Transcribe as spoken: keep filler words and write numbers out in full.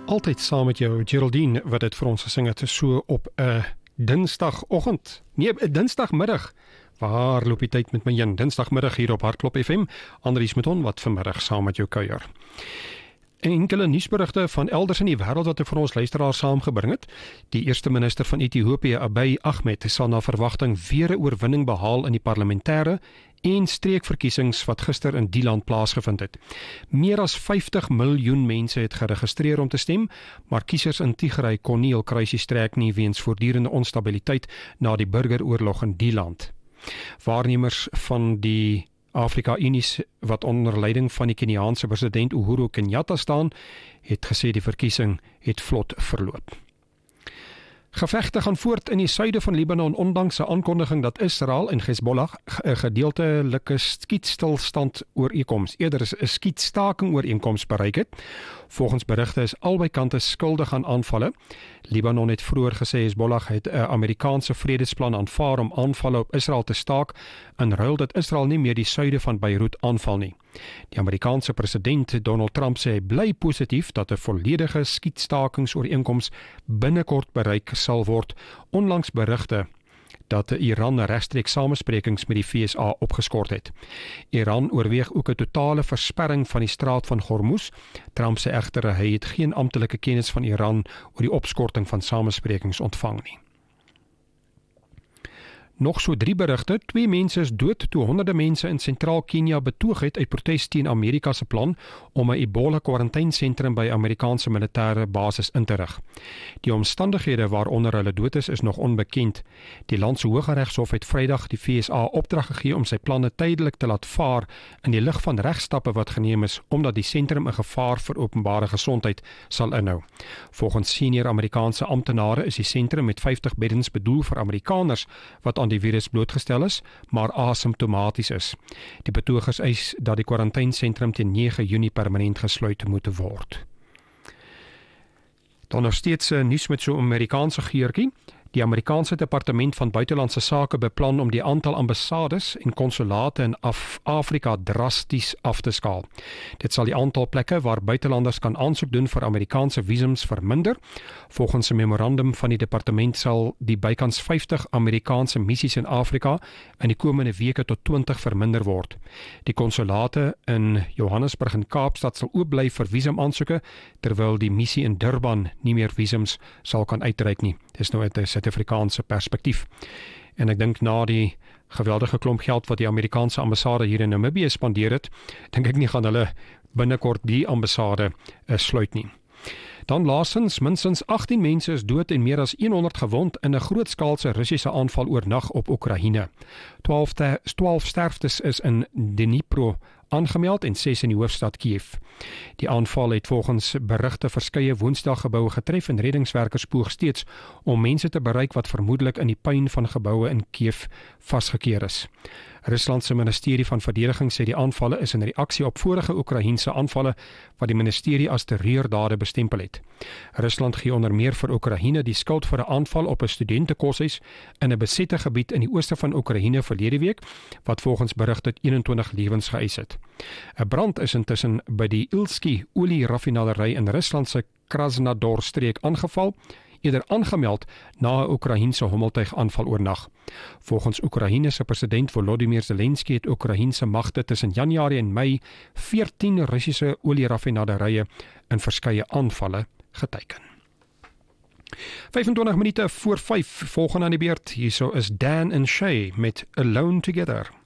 Altyd saam met jou, Geraldine, wat dit vir ons gesing het, so op 'n uh, dinsdagoggend. Nee, 'n dinsdagmiddag. Waar loop die tyd met my heen? Dinsdagmiddag hier op Hartklop F M. Andries Mouton wat vanmiddag saam met jou kuier. Enkele nuusberigte van elders in die wêreld wat ek vir ons luisteraars saamgebring het. Die eerste minister van Ethiopië, Abiy Ahmed, sal na verwagting weer 'n oorwinning behaal in die parlementêre en streekverkiesings wat gister in die land plaasgevind het. Meer as vyftig miljoen mense het geregistreer om te stem, maar kiesers in Tigray kon nie hul kruisies trek nie weens voortdurende onstabiliteit na die burgeroorlog in die land. Waarnemers van die Afrika-Unies wat onder leiding van die Keniaanse president Uhuru Kenyatta staan, het gesê die verkiesing het vlot verloop. Gevegte gaan voort in die suide van Libanon ondanks 'n aankondiging dat Israel en Hezbollah 'n gedeeltelike skietstilstand ooreenkoms, eerder is 'n skietstaking ooreenkoms bereik het. Volgens berigte is albei kante skuldig aan aanvalle. Libanon het vroeër gesê Hezbollah het 'n Amerikaanse vredesplan aanvaar om aanvalle op Israel te staak in ruil dat Israel nie meer die suide van Beirut aanval nie. Die Amerikaanse president Donald Trump sê hy bly positief dat 'n volledige skietstakingsooreenkoms binnekort bereik sal word, onlangs berigte dat Iran regstreeks samesprekings met die V S A opgeskort het. Iran oorweeg ook 'n totale versperring van die straat van Hormuz. Trump sê egter hy het geen amptelike kennis van Iran oor die opskorting van samesprekings ontvang nie. Nog so drie berigte, twee mense is dood toe honderde mense in sentraal Kenia betoog het uit protes teen Amerika se plan om 'n Ebola kwarantainesentrum by Amerikaanse militêre basis in te rig. Die omstandighede waaronder hulle dood is, is nog onbekend. Die land se Hooggeregshof het Vrydag die V S A opdrag gegee om sy planne tydelik te laat vaar in die lig van regstappe wat geneem is omdat die sentrum 'n gevaar vir openbare gesondheid sal inhou. Volgens senior Amerikaanse amptenare is die sentrum met vyftig beddens bedoel vir Amerikaners wat aan die virus blootgestel is, maar asymptomaties is. Die betogers eis dat die kwarantainesentrum teen nege Junie permanent gesluit moet word. Dan nog steeds nuus met so 'n Amerikaanse geurtjie. Die Amerikaanse Departement van Buitelandse Sake beplan om die aantal ambassades en konsulate in Af Afrika drasties af te skaal. Dit sal die aantal plekke waar buitelanders kan aansoek doen vir Amerikaanse visums verminder. Volgens 'n memorandum van die departement sal die bykans vyftig Amerikaanse missies in Afrika in die komende weke tot twintig verminder word. Die konsulate in Johannesburg en Kaapstad sal oop bly vir visumaansoeke, terwyl die missie in Durban nie meer visums sal kan uitreik nie. Dis nou uit 'n Suid-Afrikaanse perspektief. En ek dink na die geweldige klomp geld wat die Amerikaanse ambassade hier in Namibië spandeer het, dink ek nie gaan hulle binnekort die ambassade uh, sluit nie. Dan laasens, minstens agttien mense is dood en meer as honderd gewond in 'n grootskaalse Russiese aanval oornag op Oekraïne. twaalf sterftes is in Dnipro aangemeld en ses in die hoofstad Kiev. Die aanval het volgens berigte verskeie woensdaggeboue getref en reddingswerkers poog steeds om mense te bereik wat vermoedelik in die puin van geboue in Kiev vasgekeer is. Rusland se ministerie van verdediging sê die aanvalle is in reaksie op vorige Oekraïense aanvalle wat die ministerie as terreurdade bestempel het. Rusland gee onder meer vir Oekraïne die skuld vir 'n aanval op 'n studentekoshuis in 'n besette gebied in die ooste van Oekraïne verlede week, wat volgens berigte eenentwintig lewens geëis het. 'n Brand is intussen by die Ilski olie-raffinaderry in Rusland se Krasnodar-streek aangeval, eerder aangemeld na 'n Oekraïense hommeltuig aanval oornag. Volgens Oekraïne se president Volodymyr Zelensky het Oekraïense magte tussen Januarie en Mei veertien Russiese olie-raffinaderye in verskeie aanvalle geteiken. vyfentwintig minute voor vyf, volgende aan die beurt, hierso is Dan en Shay met Alone Together.